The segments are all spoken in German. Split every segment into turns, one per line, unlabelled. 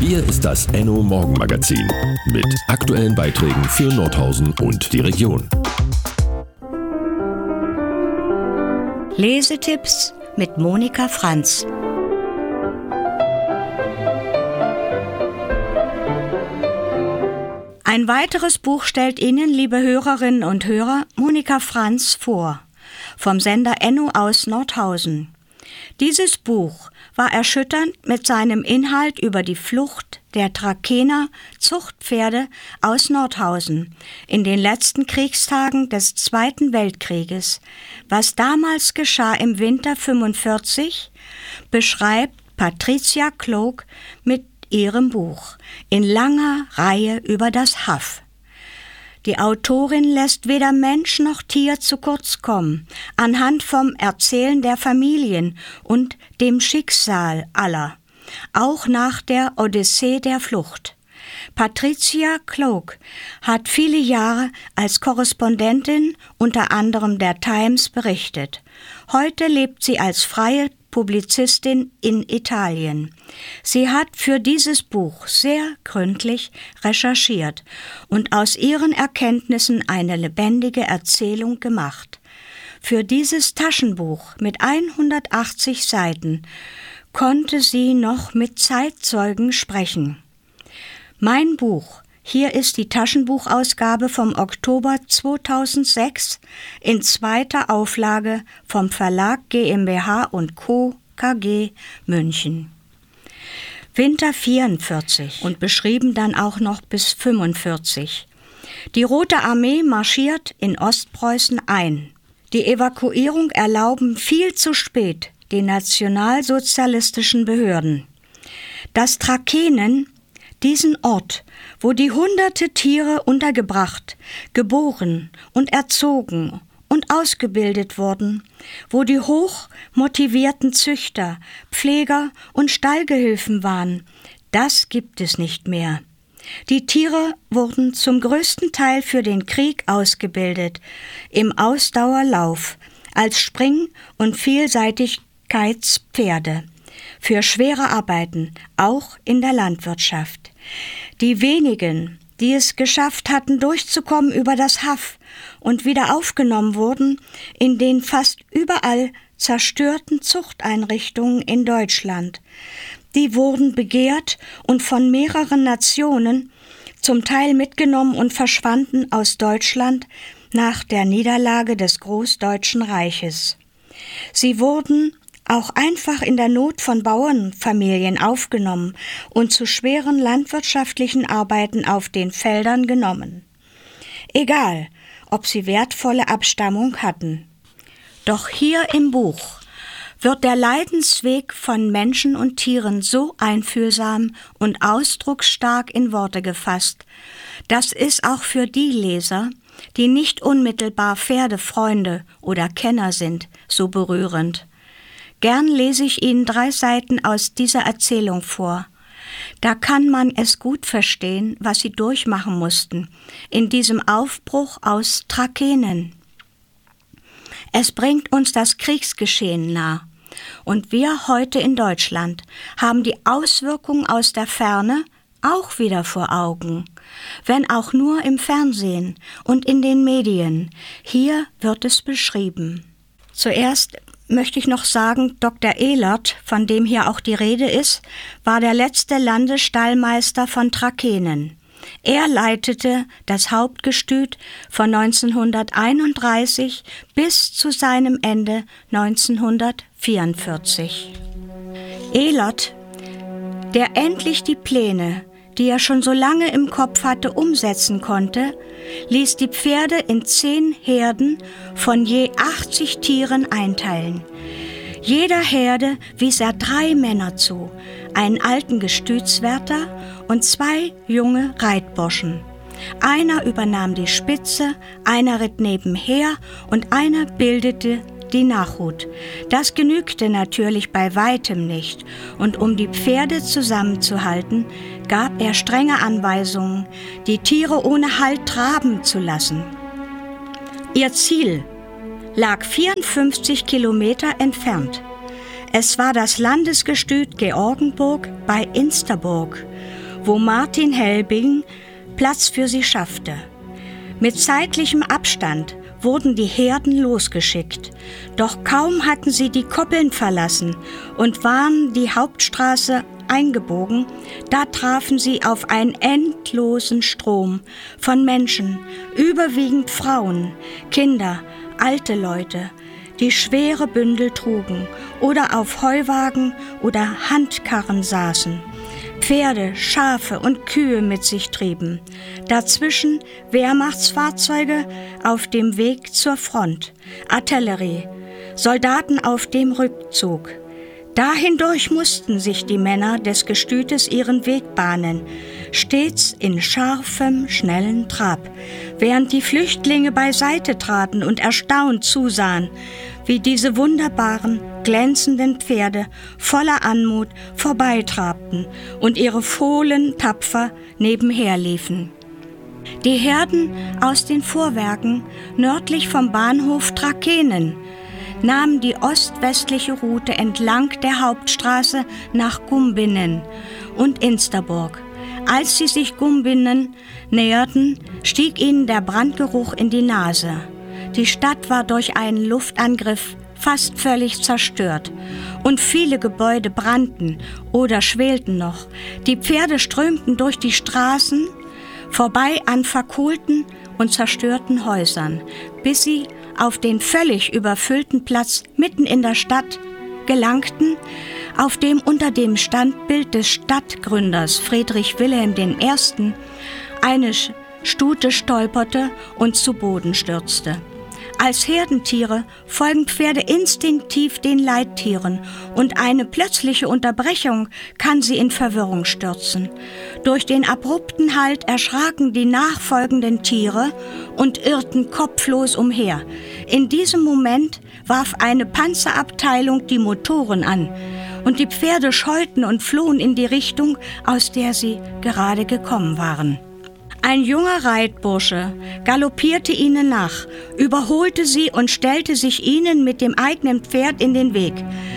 Hier ist das Enno Morgenmagazin mit aktuellen Beiträgen für Nordhausen und die Region.
Lesetipps mit Monika Franz. Ein weiteres Buch stellt Ihnen, liebe Hörerinnen und Hörer, Monika Franz vor, vom Sender Enno aus Nordhausen. Dieses Buch war erschütternd mit seinem Inhalt über die Flucht der Trakehner Zuchtpferde aus Nordhausen in den letzten Kriegstagen des Zweiten Weltkrieges. Was damals geschah im Winter 1945, beschreibt Patricia Cloke mit ihrem Buch in langer Reihe über das Haff. Die Autorin lässt weder Mensch noch Tier zu kurz kommen, anhand vom Erzählen der Familien und dem Schicksal aller, auch nach der Odyssee der Flucht. Patricia Cloke hat viele Jahre als Korrespondentin unter anderem der Times berichtet. Heute lebt sie als freie Publizistin in Italien. Sie hat für dieses Buch sehr gründlich recherchiert und aus ihren Erkenntnissen eine lebendige Erzählung gemacht. Für dieses Taschenbuch mit 180 Seiten konnte sie noch mit Zeitzeugen sprechen. Mein Buch, hier ist die Taschenbuchausgabe vom Oktober 2006 in zweiter Auflage vom Verlag GmbH & Co. KG München. Winter 44 und beschrieben dann auch noch bis 45. Die Rote Armee marschiert in Ostpreußen ein. Die Evakuierung erlauben viel zu spät die nationalsozialistischen Behörden. Das Trakehnen, diesen Ort, wo die hunderte Tiere untergebracht, geboren und erzogen und ausgebildet wurden, wo die hoch motivierten Züchter, Pfleger und Stallgehilfen waren, das gibt es nicht mehr. Die Tiere wurden zum größten Teil für den Krieg ausgebildet, im Ausdauerlauf, als Spring- und Vielseitigkeitspferde, für schwere Arbeiten, auch in der Landwirtschaft. Die wenigen, die es geschafft hatten, durchzukommen über das Haff und wieder aufgenommen wurden in den fast überall zerstörten Zuchteinrichtungen in Deutschland. Die wurden begehrt und von mehreren Nationen zum Teil mitgenommen und verschwanden aus Deutschland nach der Niederlage des Großdeutschen Reiches. Sie wurden auch einfach in der Not von Bauernfamilien aufgenommen und zu schweren landwirtschaftlichen Arbeiten auf den Feldern genommen. Egal, ob sie wertvolle Abstammung hatten. Doch hier im Buch wird der Leidensweg von Menschen und Tieren so einfühlsam und ausdrucksstark in Worte gefasst, dass es auch für die Leser, die nicht unmittelbar Pferdefreunde oder Kenner sind, so berührend. Gern lese ich Ihnen 3 Seiten aus dieser Erzählung vor. Da kann man es gut verstehen, was sie durchmachen mussten, in diesem Aufbruch aus Trakehnen. Es bringt uns das Kriegsgeschehen nah. Und wir heute in Deutschland haben die Auswirkungen aus der Ferne auch wieder vor Augen, wenn auch nur im Fernsehen und in den Medien. Hier wird es beschrieben. Zuerst möchte ich noch sagen, Dr. Ehlert, von dem hier auch die Rede ist, war der letzte Landesstallmeister von Trakehnen. Er leitete das Hauptgestüt von 1931 bis zu seinem Ende 1944. Ehlert, der endlich die Pläne, die er schon so lange im Kopf hatte, umsetzen konnte, ließ die Pferde in 10 Herden von je 80 Tieren einteilen. Jeder Herde wies er 3 Männer zu, einen alten Gestütswärter und 2 junge Reitburschen. Einer übernahm die Spitze, einer ritt nebenher und einer bildete die Nachhut. Das genügte natürlich bei weitem nicht, und um die Pferde zusammenzuhalten, gab er strenge Anweisungen, die Tiere ohne Halt traben zu lassen. Ihr Ziel lag 54 Kilometer entfernt. Es war das Landesgestüt Georgenburg bei Insterburg, wo Martin Helbing Platz für sie schaffte. Mit zeitlichem Abstand wurden die Herden losgeschickt, doch kaum hatten sie die Koppeln verlassen und waren die Hauptstraße eingebogen, da trafen sie auf einen endlosen Strom von Menschen, überwiegend Frauen, Kinder, alte Leute, die schwere Bündel trugen oder auf Heuwagen oder Handkarren saßen, Pferde, Schafe und Kühe mit sich trieben, dazwischen Wehrmachtsfahrzeuge auf dem Weg zur Front, Artillerie, Soldaten auf dem Rückzug. Dahindurch mussten sich die Männer des Gestütes ihren Weg bahnen, stets in scharfem, schnellen Trab, während die Flüchtlinge beiseite traten und erstaunt zusahen, wie diese wunderbaren, glänzenden Pferde voller Anmut vorbeitrabten und ihre Fohlen tapfer nebenher liefen. Die Herden aus den Vorwerken nördlich vom Bahnhof Trakehnen nahmen die ostwestliche Route entlang der Hauptstraße nach Gumbinnen und Insterburg. Als sie sich Gumbinnen näherten, stieg ihnen der Brandgeruch in die Nase. Die Stadt war durch einen Luftangriff fast völlig zerstört und viele Gebäude brannten oder schwelten noch. Die Pferde strömten durch die Straßen, vorbei an verkohlten und zerstörten Häusern, bis sie auf den völlig überfüllten Platz mitten in der Stadt gelangten, auf dem unter dem Standbild des Stadtgründers Friedrich Wilhelm I. eine Stute stolperte und zu Boden stürzte. Als Herdentiere folgen Pferde instinktiv den Leittieren und eine plötzliche Unterbrechung kann sie in Verwirrung stürzen. Durch den abrupten Halt erschraken die nachfolgenden Tiere und irrten kopflos umher. In diesem Moment warf eine Panzerabteilung die Motoren an und die Pferde scheuten und flohen in die Richtung, aus der sie gerade gekommen waren. Ein junger Reitbursche galoppierte ihnen nach, überholte sie und stellte sich ihnen mit dem eigenen Pferd in den Weg.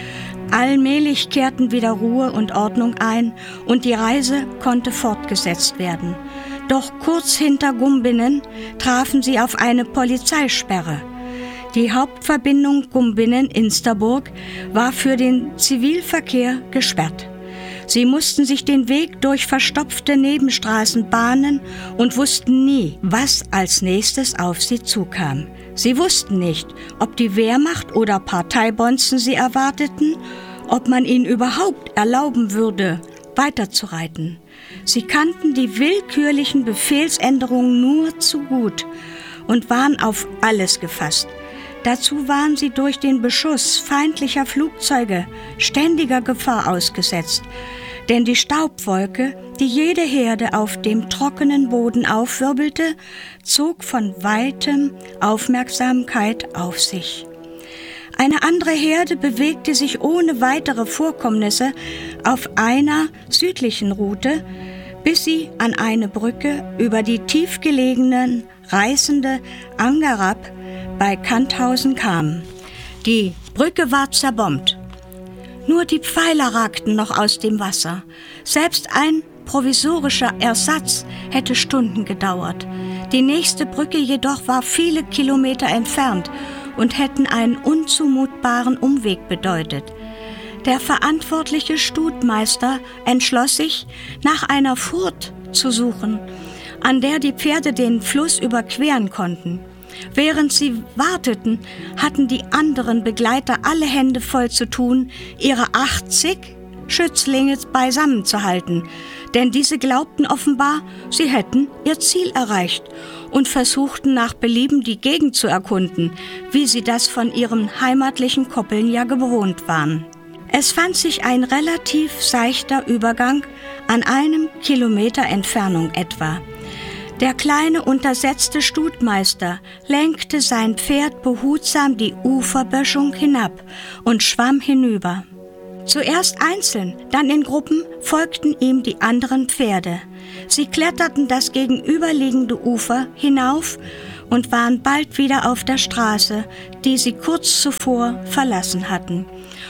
Allmählich kehrten wieder Ruhe und Ordnung ein und die Reise konnte fortgesetzt werden. Doch kurz hinter Gumbinnen trafen sie auf eine Polizeisperre. Die Hauptverbindung Gumbinnen-Insterburg war für den Zivilverkehr gesperrt. Sie mussten sich den Weg durch verstopfte Nebenstraßen bahnen und wussten nie, was als nächstes auf sie zukam. Sie wussten nicht, ob die Wehrmacht oder Parteibonzen sie erwarteten, ob man ihnen überhaupt erlauben würde, weiterzureiten. Sie kannten die willkürlichen Befehlsänderungen nur zu gut und waren auf alles gefasst. Dazu waren sie durch den Beschuss feindlicher Flugzeuge ständiger Gefahr ausgesetzt, denn die Staubwolke, die jede Herde auf dem trockenen Boden aufwirbelte, zog von weitem Aufmerksamkeit auf sich. Eine andere Herde bewegte sich ohne weitere Vorkommnisse auf einer südlichen Route, bis sie an eine Brücke über die tiefgelegenen, reißende Angarab bei Kanthausen kam. Die Brücke war zerbombt. Nur die Pfeiler ragten noch aus dem Wasser. Selbst ein provisorischer Ersatz hätte Stunden gedauert. Die nächste Brücke jedoch war viele Kilometer entfernt und hätten einen unzumutbaren Umweg bedeutet. Der verantwortliche Stutmeister entschloss sich, nach einer Furt zu suchen, an der die Pferde den Fluss überqueren konnten. Während sie warteten, hatten die anderen Begleiter alle Hände voll zu tun, ihre 80 Schützlinge beisammen zu halten, denn diese glaubten offenbar, sie hätten ihr Ziel erreicht und versuchten nach Belieben die Gegend zu erkunden, wie sie das von ihren heimatlichen Koppeln ja gewohnt waren. Es fand sich ein relativ seichter Übergang an einem Kilometer Entfernung etwa. Der kleine, untersetzte Stutmeister lenkte sein Pferd behutsam die Uferböschung hinab und schwamm hinüber. Zuerst einzeln, dann in Gruppen folgten ihm die anderen Pferde. Sie kletterten das gegenüberliegende Ufer hinauf und waren bald wieder auf der Straße, die sie kurz zuvor verlassen hatten.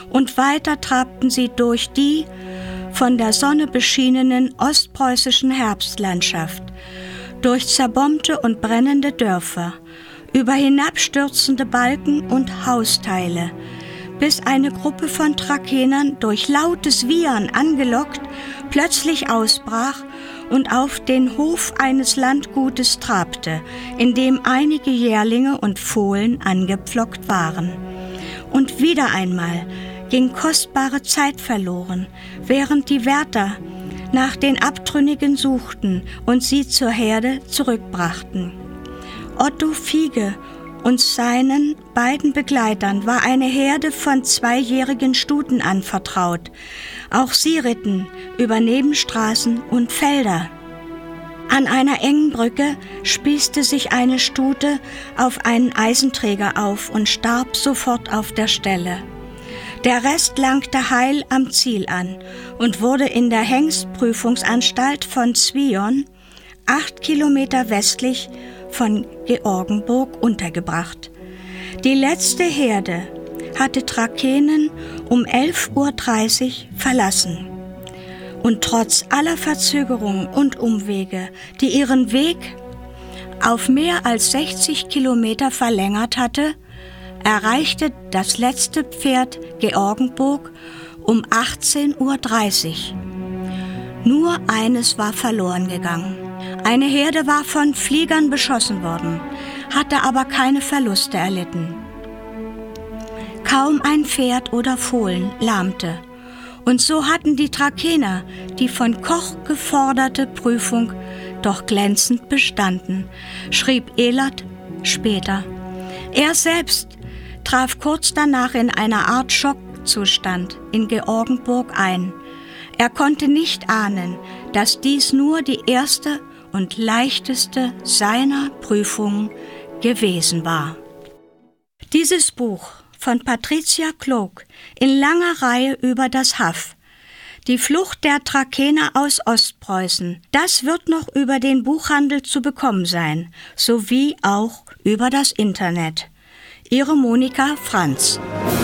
und weiter trabten sie durch die von der Sonne beschienenen ostpreußischen Herbstlandschaft, durch zerbombte und brennende Dörfer, über hinabstürzende Balken und Hausteile, bis eine Gruppe von Trakenern durch lautes Wiehern angelockt, plötzlich ausbrach und auf den Hof eines Landgutes trabte, in dem einige Jährlinge und Fohlen angepflockt waren. Und wieder einmal ging kostbare Zeit verloren, während die Wärter nach den Abtrünnigen suchten und sie zur Herde zurückbrachten. Otto Fiege und seinen beiden Begleitern war eine Herde von 2-jährigen Stuten anvertraut. Auch sie ritten über Nebenstraßen und Felder. An einer engen Brücke spießte sich eine Stute auf einen Eisenträger auf und starb sofort auf der Stelle. Der Rest langte heil am Ziel an und wurde in der Hengstprüfungsanstalt von Zwion, 8 Kilometer westlich von Georgenburg, untergebracht. Die letzte Herde hatte Trakehnen um 11:30 Uhr verlassen. Und trotz aller Verzögerungen und Umwege, die ihren Weg auf mehr als 60 Kilometer verlängert hatte, erreichte das letzte Pferd Georgenburg um 18:30 Uhr. Nur eines war verloren gegangen. Eine Herde war von Fliegern beschossen worden, hatte aber keine Verluste erlitten. Kaum ein Pferd oder Fohlen lahmte. Und so hatten die Trakener die von Koch geforderte Prüfung doch glänzend bestanden, schrieb Elert später. Er selbst traf kurz danach in einer Art Schockzustand in Georgenburg ein. Er konnte nicht ahnen, dass dies nur die erste und leichteste seiner Prüfungen gewesen war. Dieses Buch von Patricia Klok in langer Reihe über das Haff, die Flucht der Trakener aus Ostpreußen, das wird noch über den Buchhandel zu bekommen sein, sowie auch über das Internet. Ihre Monika Franz.